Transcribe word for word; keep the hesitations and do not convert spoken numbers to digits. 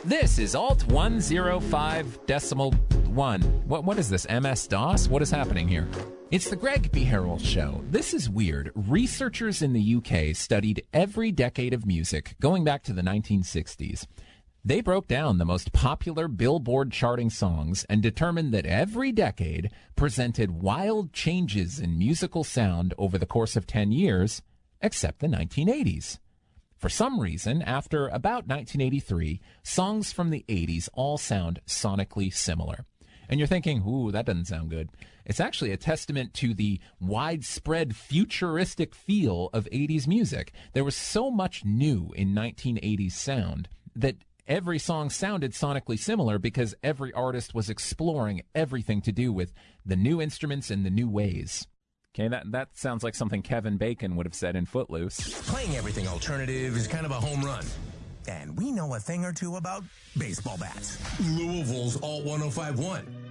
This is Alt one oh five decimal one. What, what is this, M S DOS? What is happening here? It's the Greg Beharrell Show. This is weird. Researchers in the U K studied every decade of music going back to the nineteen sixties. They broke down the most popular Billboard charting songs and determined that every decade presented wild changes in musical sound over the course of ten years, except the nineteen eighties. For some reason, after about nineteen eighty-three, songs from the eighties all sound sonically similar. And you're thinking, ooh, that doesn't sound good. It's actually a testament to the widespread futuristic feel of eighties music. There was so much new in nineteen eighties sound that every song sounded sonically similar because every artist was exploring everything to do with the new instruments and the new ways. Okay, that, that sounds like something Kevin Bacon would have said in Footloose. Playing everything alternative is kind of a home run. And we know a thing or two about baseball bats. Louisville's Alt one oh five one.